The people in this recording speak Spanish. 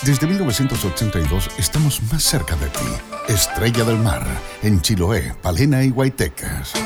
Desde 1982 estamos más cerca de ti. Estrella del Mar, en Chiloé, Palena y Guaitecas.